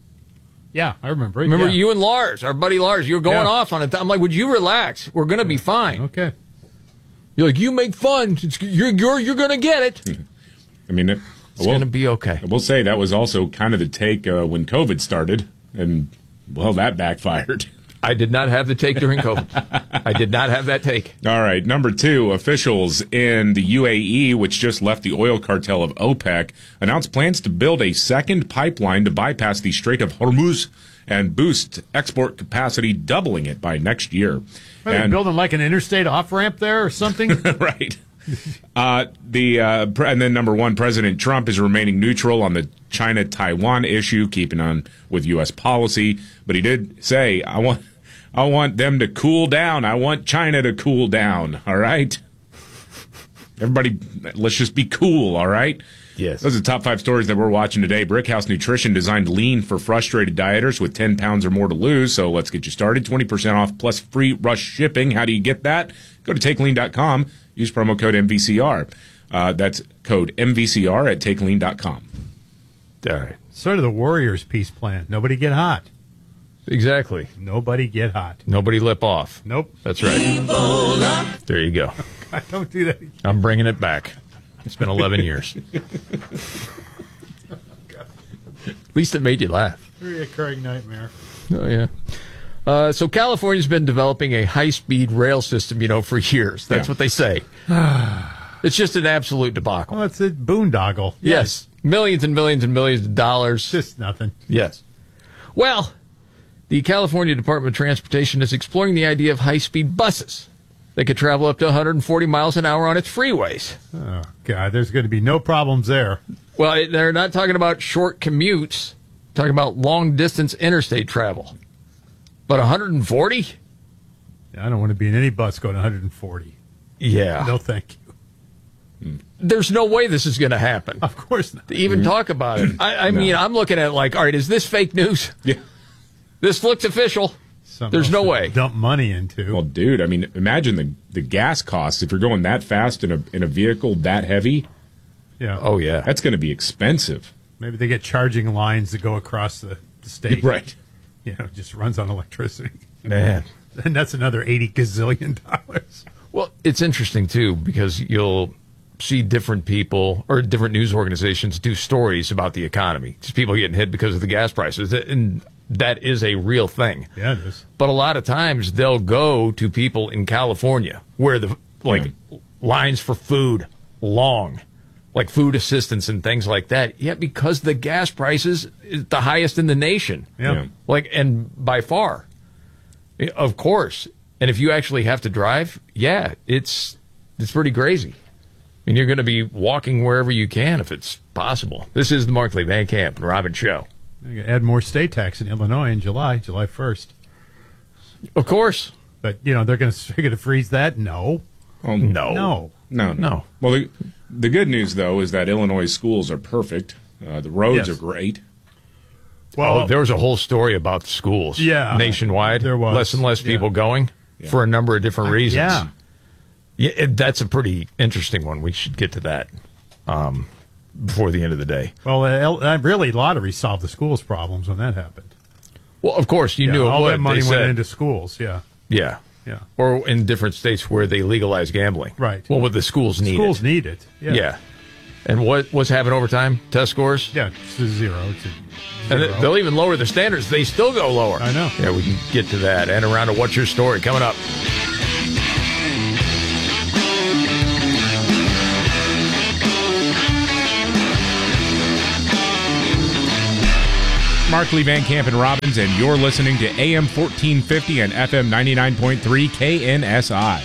Yeah, I remember it. Remember yeah. you and Lars, our buddy Lars, you were going Yeah. off on it. I'm like, would you relax? We're going to be fine. Okay. You're like, you make fun. It's, you're you're you're going to get it. I mean, it, It's going to be okay. I will say that was also kind of the take uh, when COVID started, and, well, that backfired. I did not have the take during COVID. I did not have that take. All right. Number two, officials in the U A E, which just left the oil cartel of OPEC, announced plans to build a second pipeline to bypass the Strait of Hormuz and boost export capacity, doubling it by next year. Are they And- building like an interstate off-ramp there or something? right. Uh, the uh, pre- and then number one, President Trump is remaining neutral on the China-Taiwan issue, keeping on with U S policy. But he did say, "I want, I want them to cool down. I want China to cool down." All right, everybody, let's just be cool. All right. Yes. Those are the top five stories that we're watching today. Brickhouse Nutrition designed lean for frustrated dieters with ten pounds or more to lose. So let's get you started. twenty percent off plus free rush shipping. How do you get that? Go to take lean dot com. Use promo code M V C R. Uh, that's code M V C R at take lean dot com. All right. Sort of the Warriors peace plan. Nobody get hot. Exactly. Nobody get hot. Nobody lip off. Nope. That's right. There you go. God, don't do that again. I'm bringing it back. It's been eleven years. At least it made you laugh. Reoccurring nightmare. Oh, yeah. Uh, so California's been developing a high-speed rail system, you know, for years. That's Yeah. what they say. It's just an absolute debacle. Well, it's a boondoggle. Yes. Millions and millions and millions of dollars. Just nothing. Yes. Well, the California Department of Transportation is exploring the idea of high-speed buses that could travel up to one hundred forty miles an hour on its freeways. Oh, God, there's going to be no problems there. Well, it- they're not talking about short commutes, talking about long-distance interstate travel. But one hundred forty? I don't want to be in any bus going one hundred forty. Yeah. No, thank you. There's no way this is going to happen. Of course not. To even talk about it. I, I mean, I'm looking at it like, all right, is this fake news? Yeah. This looks official. Something There's else no to way. Dump money into. Well, dude, I mean, imagine the the gas costs if you're going that fast in a in a vehicle that heavy. Yeah. Oh, yeah. That's going to be expensive. Maybe they get charging lines that go across the, the state. Right. You know, it just runs on electricity. Man. And that's another eighty gazillion dollars. Well, it's interesting, too, because you'll see different people or different news organizations do stories about the economy. Just people getting hit because of the gas prices. And that is a real thing. Yeah, it is. But a lot of times they'll go to people in California where the like lines for food long, like food assistance and things like that. Yet because the gas prices is the highest in the nation. Yeah. Yeah. Like, and by far, of course. And if you actually have to drive, yeah, it's it's pretty crazy. And you're going to be walking wherever you can if it's possible. This is the Markley, Van Camp, and Robin Show. They're gonna add more state tax in Illinois in July, July first. Of course. But, you know, they're going to they're going to freeze that? No. Oh, no. No. No, no. Well, the, the good news, though, is that Illinois schools are perfect. Uh, the roads Yes. are great. Well, oh, there was a whole story about the schools. Yeah. Nationwide. There was. Less and less people Yeah. going Yeah. for a number of different reasons. Yeah. Yeah, it, that's a pretty interesting one. We should get to that. Um, before the end of the day. Well, uh, really, lottery solved the schools' problems when that happened. Well, of course, you yeah, knew it all would. that money They went said. into schools. Yeah, Yeah. yeah. Or in different states where they legalize gambling. Right. Well, what the schools need Schools it. need it. Yeah. Yeah. And what what's happened over time? Test scores? Yeah, it's a zero. It's a And zero. they'll even lower the standards. They still go lower. I know. Yeah, we can get to that. And around to What's Your Story coming up. Mark Lee Van Camp and Robbins, and you're listening to A M fourteen fifty and F M ninety-nine point three K N S I.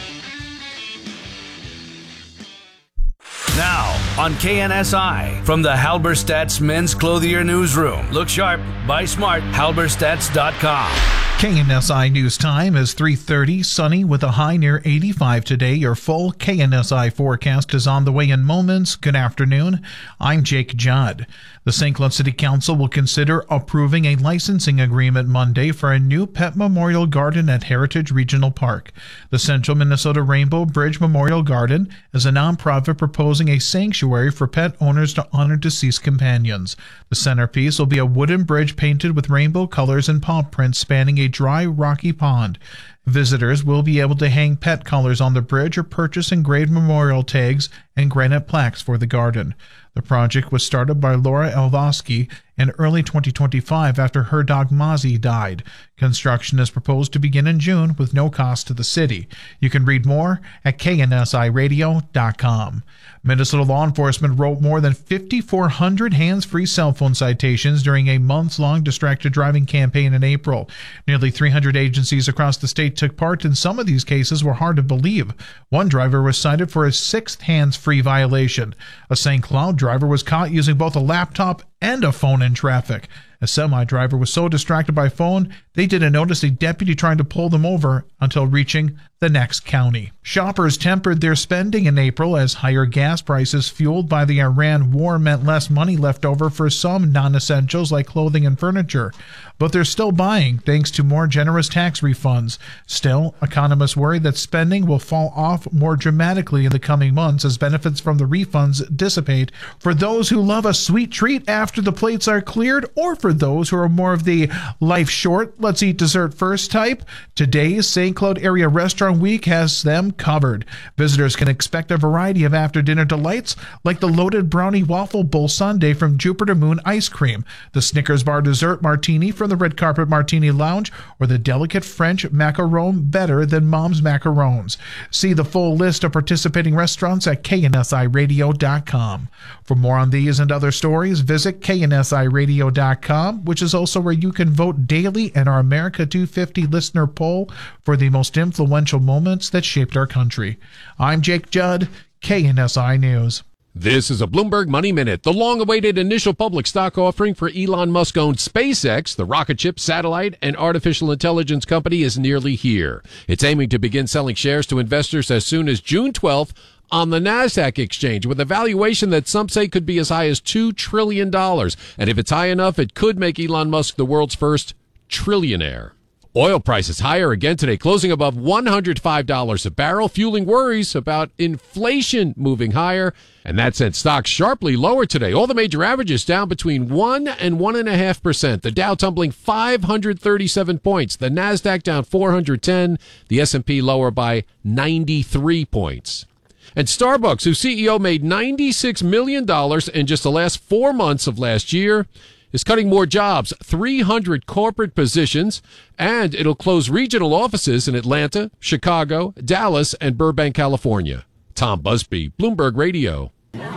Now, on K N S I, from the Halberstadt's Men's Clothier Newsroom. Look sharp, buy smart, halberstadts dot com. K N S I News Time is three thirty, sunny with a high near eighty-five today. Your full K N S I forecast is on the way in moments. Good afternoon. I'm Jake Judd. The Saint Cloud City Council will consider approving a licensing agreement Monday for a new pet memorial garden at Heritage Regional Park. The Central Minnesota Rainbow Bridge Memorial Garden is a nonprofit proposing a sanctuary for pet owners to honor deceased companions. The centerpiece will be a wooden bridge painted with rainbow colors and paw prints spanning a dry, rocky pond. Visitors will be able to hang pet collars on the bridge or purchase engraved memorial tags and granite plaques for the garden. The project was started by Laura Elvosky in early twenty twenty-five after her dog Mozzie died. Construction is proposed to begin in June with no cost to the city. You can read more at K N S I radio dot com. Minnesota law enforcement wrote more than fifty-four hundred hands-free cell phone citations during a months-long distracted driving campaign in April. Nearly three hundred agencies across the state took part, and some of these cases were hard to believe. One driver was cited for his sixth hands-free violation. A Saint Cloud driver was caught using both a laptop and a phone in traffic. A semi-driver was so distracted by phone, they didn't notice a deputy trying to pull them over until reaching the next county. Shoppers tempered their spending in April as higher gas prices fueled by the Iran war meant less money left over for some non-essentials like clothing and furniture. But they're still buying thanks to more generous tax refunds. Still, economists worry that spending will fall off more dramatically in the coming months as benefits from the refunds dissipate for those who love a sweet treat after the plates are cleared, or for those who are more of the life short, let's eat dessert first type. Today's Saint Cloud Area Restaurant Week has them covered. Visitors can expect a variety of after-dinner delights like the loaded brownie waffle bowl sundae from Jupiter Moon Ice Cream, the Snickers bar dessert martini from the Red Carpet Martini Lounge, or the delicate French macaron better than Mom's macarons. See the full list of participating restaurants at K N S I radio dot com. For more on these and other stories, visit K N S I radio dot com, which is also where you can vote daily in our America two fifty listener poll for the most influential moments that shaped our country. I'm Jake Judd, K N S I News. This is a Bloomberg Money Minute. The long-awaited initial public stock offering for Elon Musk-owned SpaceX, the rocket ship, satellite, and artificial intelligence company, is nearly here. It's aiming to begin selling shares to investors as soon as June twelfth on the NASDAQ exchange, with a valuation that some say could be as high as two trillion dollars. And if it's high enough, it could make Elon Musk the world's first trillionaire. Oil prices higher again today, closing above one hundred five dollars a barrel, fueling worries about inflation moving higher. And that sent stocks sharply lower today. All the major averages down between one and one and a half percent. The Dow tumbling five hundred thirty-seven points. The NASDAQ down four hundred ten. The S and P lower by ninety-three points. And Starbucks, whose C E O made ninety-six million dollars in just the last four months of last year, is cutting more jobs, three hundred corporate positions, and it'll close regional offices in Atlanta, Chicago, Dallas, and Burbank, California. Tom Busby, Bloomberg Radio.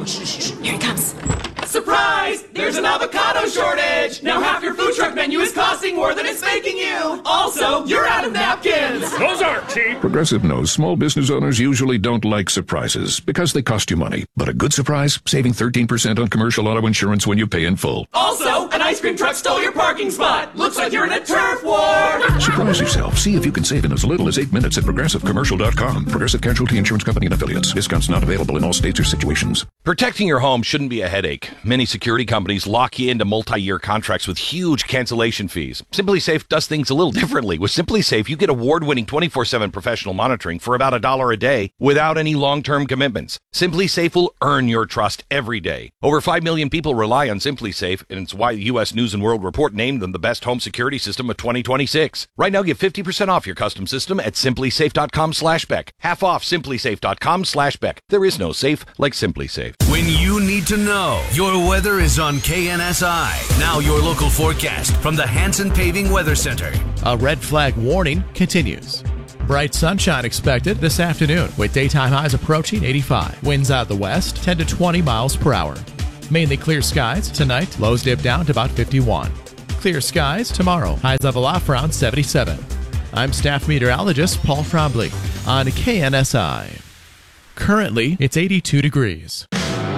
Here it comes. Surprise! There's an avocado shortage! Now half your food truck menu is costing more than it's making you! Also, you're out of napkins! Those aren't cheap! Progressive knows small business owners usually don't like surprises because they cost you money. But a good surprise, saving thirteen percent on commercial auto insurance when you pay in full. Also, an ice cream truck stole your parking spot! Looks like you're in a turf war! Surprise Surprise yourself. See if you can save in as little as eight minutes at progressive commercial dot com. Progressive Casualty Insurance Company and Affiliates. Discounts not available in all states or situations. Protecting your home shouldn't be a headache. Many security companies lock you into multi-year contracts with huge cancellation fees. SimpliSafe does things a little differently. With SimpliSafe, you get award-winning twenty-four seven professional monitoring for about a dollar a day without any long-term commitments. SimpliSafe will earn your trust every day. Over five million people rely on SimpliSafe, and it's why the U S News and World Report named them the best home security system of twenty twenty-six. Right now, get fifty percent off your custom system at simplysafe dot com slash Beck. Half off simplysafe dot com slash Beck. There is no safe like SimpliSafe. When you need to know, your weather is on K N S I. Now your local forecast from the Hanson Paving Weather Center. A red flag warning continues. Bright sunshine expected this afternoon with daytime highs approaching eighty-five. Winds out of the west ten to twenty miles per hour. Mainly clear skies tonight. Lows dip down to about fifty-one. Clear skies tomorrow. Highs level off around seventy-seven. I'm staff meteorologist Paul Frobley on K N S I. Currently, it's eighty-two degrees.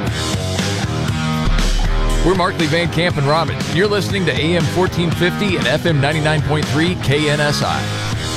We're Markley, Van Camp, and Robbins. You're listening to A M fourteen fifty and F M ninety-nine point three K N S I.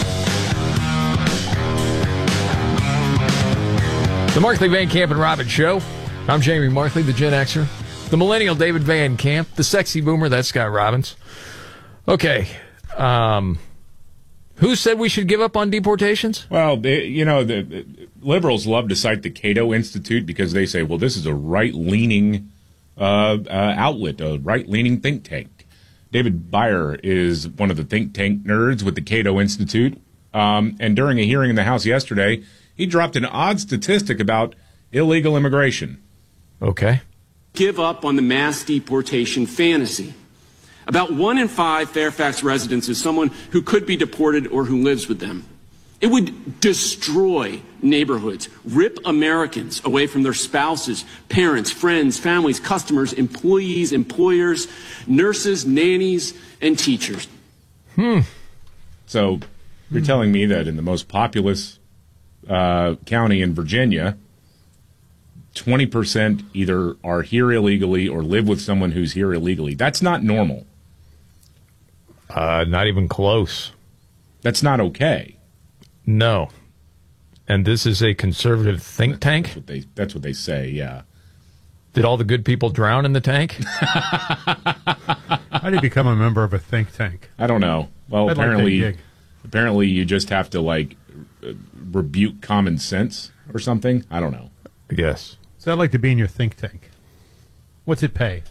The Markley, Van Camp, and Robbins Show. I'm Jamie Markley, the Gen Xer. The millennial David Van Camp. The sexy boomer, that's Scott Robbins. Okay. Um, who said we should give up on deportations? Well, they, you know, the, the liberals love to cite the Cato Institute because they say, well, this is a right-leaning uh, uh, outlet, a right-leaning think tank. David Byer is one of the think tank nerds with the Cato Institute. Um, and during a hearing in the House yesterday, he dropped an odd statistic about illegal immigration. Okay. Give up on the mass deportation fantasy. About one in five Fairfax residents is someone who could be deported or who lives with them. It would destroy neighborhoods, rip Americans away from their spouses, parents, friends, families, customers, employees, employers, nurses, nannies, and teachers. Hmm. So you're hmm. telling me that in the most populous uh, county in Virginia, twenty percent either are here illegally or live with someone who's here illegally. That's not normal. Uh, not even close. That's not okay. No. And this is a conservative think tank? That's what they, that's what they say, yeah. Did all the good people drown in the tank? How do you become a member of a think tank? I don't know. Well, I'd apparently, like apparently you just have to, like, rebuke common sense or something. I don't know. I guess. So I'd like to be in your think tank. What's it pay?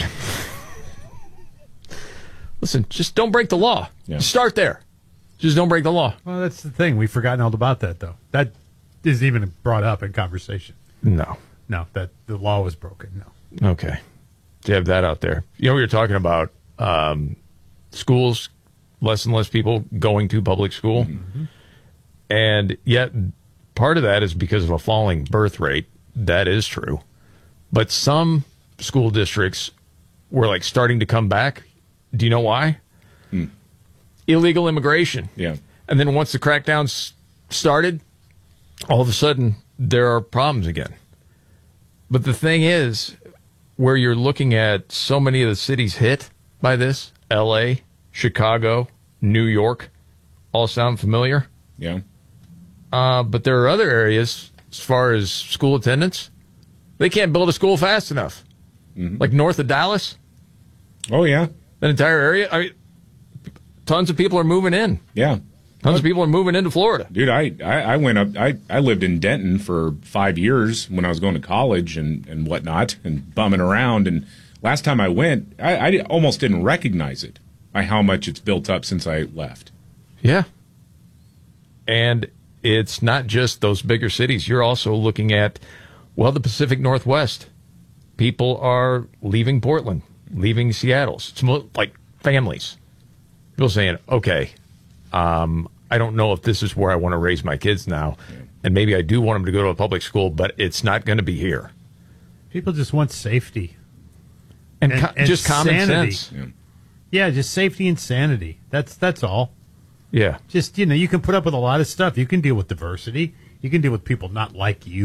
Listen, just don't break the law. Yeah. Start there. Just don't break the law. Well, that's the thing. We've forgotten all about that, though. That isn't even brought up in conversation. No. No, that the law was broken. No. Okay. To have that out there. You know, we were talking about um, schools, less and less people going to public school. Mm-hmm. And yet, part of that is because of a falling birth rate. That is true. But some school districts were like starting to come back. Do you know why? Hmm. Illegal immigration. Yeah. And then once the crackdowns started, all of a sudden there are problems again. But the thing is, where you're looking at so many of the cities hit by this, L A, Chicago, New York, all sound familiar? Yeah. Uh, but there are other areas, as far as school attendance, they can't build a school fast enough. Mm-hmm. Like north of Dallas. Oh, yeah. That entire area. I mean, tons of people are moving in. Yeah. Tons of people are moving into Florida. Dude, I, I, I went up, I, I lived in Denton for five years when I was going to college and, and whatnot and bumming around. And last time I went, I, I almost didn't recognize it by how much it's built up since I left. Yeah. And it's not just those bigger cities. You're also looking at, well, the Pacific Northwest. People are leaving Portland, leaving Seattle. It's like families. People saying, okay, um, I don't know if this is where I want to raise my kids now. Yeah. And maybe I do want them to go to a public school, but it's not going to be here. People just want safety. And, and, co- and just common sanity. sense. Yeah. yeah, just safety and sanity. That's that's all. Yeah. Just, you know, you can put up with a lot of stuff. You can deal with diversity. You can deal with people not like you.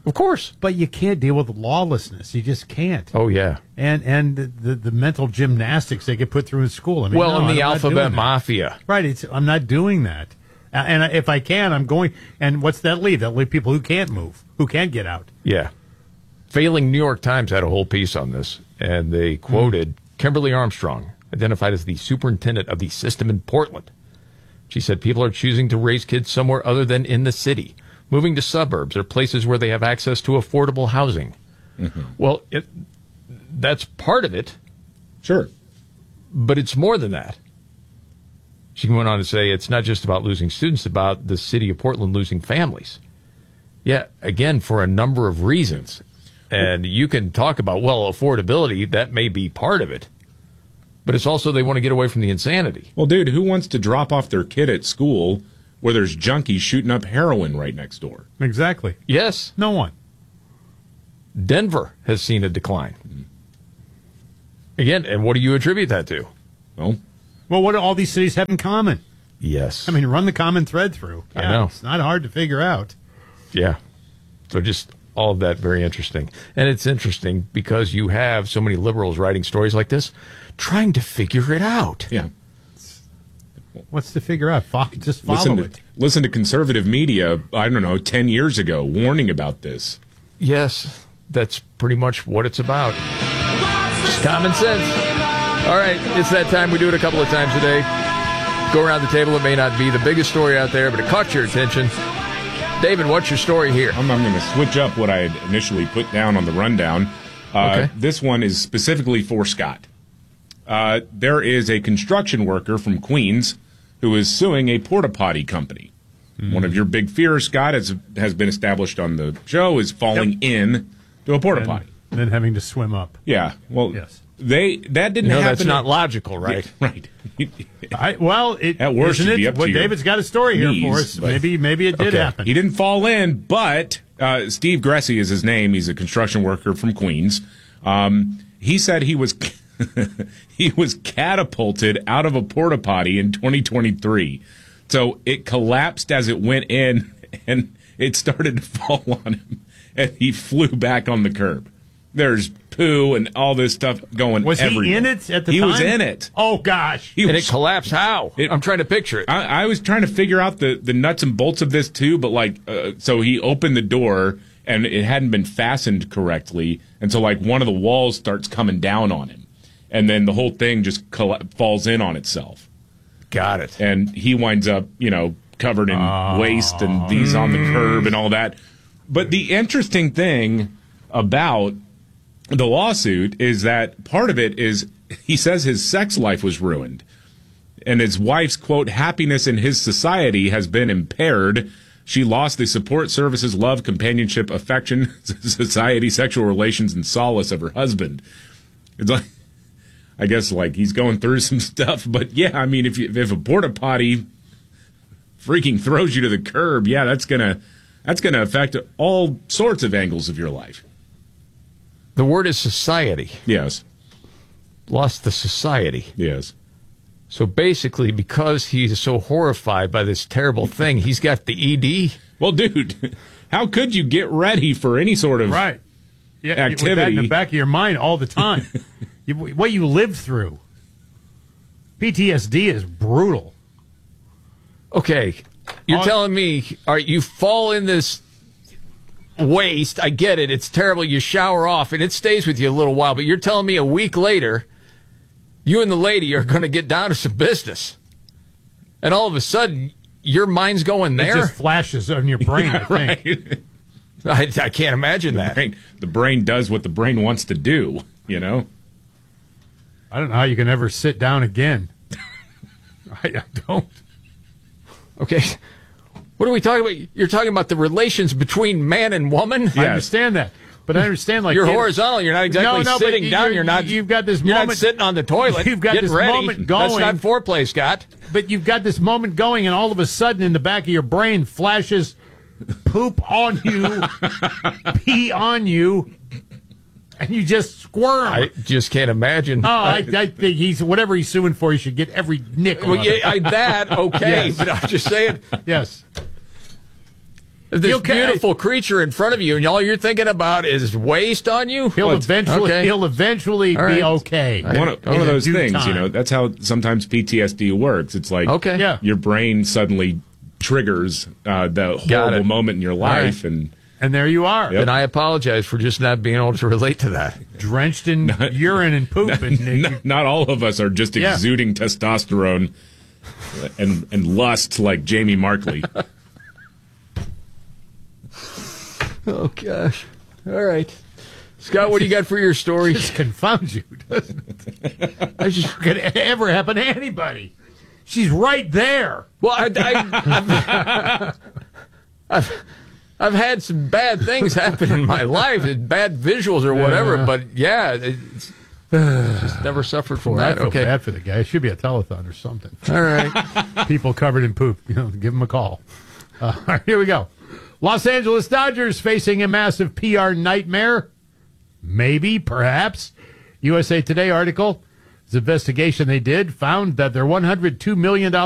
Of course. But you can't deal with lawlessness. You just can't. Oh, yeah. And and the, the, the mental gymnastics they get put through in school. I mean, well, no, and the I'm not alphabet doing that. mafia. Right. It's, I'm not doing that. Uh, and if I can, I'm going. And what's that leave? That leave people who can't move, who can't get out. Yeah. Failing New York Times had a whole piece on this, and they quoted mm. Kimberly Armstrong, identified as the superintendent of the system in Portland. She said people are choosing to raise kids somewhere other than in the city, moving to suburbs or places where they have access to affordable housing. Mm-hmm. Well, it, that's part of it. Sure. But it's more than that. She went on to say it's not just about losing students, it's about the city of Portland losing families. Yeah, again, for a number of reasons. And you can talk about, well, affordability, that may be part of it. But it's also they want to get away from the insanity. Well, dude, who wants to drop off their kid at school where there's junkies shooting up heroin right next door? Exactly. Yes. No one. Denver has seen a decline. Again, and what do you attribute that to? Well, well, what do all these cities have in common? Yes. I mean, run the common thread through. I Yeah, know. It's not hard to figure out. Yeah. So just all of that very interesting. And it's interesting because you have so many liberals writing stories like this, trying to figure it out. Yeah. What's to figure out? Just follow listen it. To, listen to conservative media, I don't know, ten years ago, warning about this. Yes, that's pretty much what it's about. Just common sense. All right, it's that time. We do it a couple of times a day. Go around the table. It may not be the biggest story out there, but it caught your attention. David, what's your story here? I'm, I'm going to switch up what I had initially put down on the rundown. Uh, Okay. This one is specifically for Scott. Uh, there is a construction worker from Queens who is suing a porta potty company. Mm-hmm. One of your big fears, Scott, has, has been established on the show, is falling Yep. in to a porta And potty. then having to swim up. Yeah. Well, Yes. they that didn't No, happen. that's not logical, right? Yeah, right. I, well, it, At worst, isn't you'd be it? up Well, to your David's got a story here knees, for us. but- Maybe, maybe it did Okay. happen. He didn't fall in, but uh, Steve Gressy is his name. He's a construction worker from Queens. Um, he said he was he was catapulted out of a porta potty in twenty twenty-three. So it collapsed as it went in, and it started to fall on him, and he flew back on the curb. There's poo and all this stuff going. Was everywhere. he in it at the he time? was in it. Oh, gosh. He and was- it collapsed how? It- I'm trying to picture it. I, I was trying to figure out the, the nuts and bolts of this too, but like, uh, so he opened the door and it hadn't been fastened correctly, and so like one of the walls starts coming down on him, and then the whole thing just coll- falls in on itself. Got it. And he winds up, you know, covered in waste and these on the curb and all that. But the interesting thing about the lawsuit is that part of it is he says his sex life was ruined, and his wife's, quote, happiness in his society has been impaired. She lost the support services, love, companionship, affection, society, sexual relations, and solace of her husband. It's like, I guess, like, he's going through some stuff. But, yeah, I mean, if you, if a porta potty freaking throws you to the curb, yeah, that's going to that's gonna affect all sorts of angles of your life. The word is society. Yes. Lost the society. Yes. So basically, because he's so horrified by this terrible thing, he's got the E D. Well, dude, how could you get ready for any sort of Right. Yeah, activity? With that in the back of your mind all the time. you, what you lived through. P T S D is brutal. Okay, you're All- telling me, all right, you fall in this waste. I get it. It's terrible. You shower off, and it stays with you a little while. But you're telling me a week later, you and the lady are going to get down to some business. And all of a sudden, your mind's going It there? just flashes on your brain, I think. Right. I, I can't imagine The that. brain, the brain does what the brain wants to do, you know? I don't know how you can ever sit down again. I, I don't. Okay. What are we talking about? You're talking about the relations between man and woman? I understand that. But I understand, like... You're it- horizontal. You're not exactly No, no, but sitting you- down. you're- You're not. You've got this You're moment... not sitting on the toilet. You've got getting this ready. moment going... That's not foreplay, Scott. But you've got this moment going, and all of a sudden, in the back of your brain, flashes poop on you, pee on you, and you just squirm. I just can't imagine. Oh, I, I think he's whatever he's suing for. He should get every nickel. Well, of yeah, it. I, that okay, Yes. but I'm just saying. Yes. This He'll ca- beautiful creature in front of you, and all you're thinking about is waste on you. He'll Well, eventually okay. he'll eventually All be right. okay. One of, one In of those due things, time. you know, that's how sometimes P T S D works. It's like Okay. Yeah. your brain suddenly triggers uh, the Got horrible it. moment in your life, right. and And there you are, Yep. And I apologize for just not being able to relate to that. drenched in urine and poop. And not, not all of us are just Yeah. exuding testosterone and and lust like Jamie Markley. Oh, gosh. All right. Scott, what do you got for your story? just confounds you, doesn't it? I just could ever happen to anybody. She's right there. Well, I, I, I've, I've, I've had some bad things happen in my life, bad visuals or whatever, Yeah. but yeah, it's just never suffered from Boy, I that. feel Okay. bad for the guy. It should be a telethon or something. All right. People covered in poop. You know, give him a call. Uh, all right, here we go. Los Angeles Dodgers facing a massive P R nightmare. Maybe, perhaps. U S A Today article. This investigation they did found that their one hundred two million dollars